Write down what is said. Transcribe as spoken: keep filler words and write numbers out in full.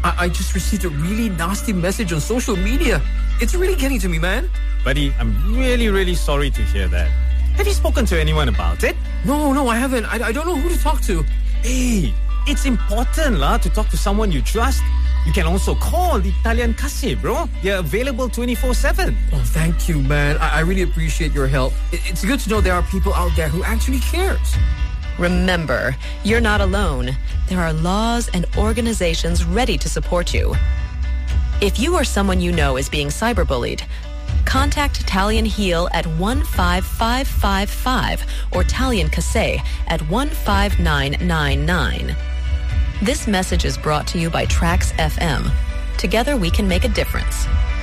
I, I just received a really nasty message on social media. It's really getting to me, man. Buddy, I'm really, really sorry to hear that. Have you spoken to anyone about it? No, no, I haven't. I, I don't know who to talk to. Hey, it's important la, to talk to someone you trust. You can also call the Talian Casse, bro. They're available twenty-four seven. Oh, thank you, man. I, I really appreciate your help. It, it's good to know there are people out there who actually cares. Remember, you're not alone. There are laws and organizations ready to support you. If you or someone you know is being cyberbullied, contact Talian Heal at one five five five five or Talian Casse at one five nine nine nine. This message is brought to you by Trax F M. Together we can make a difference.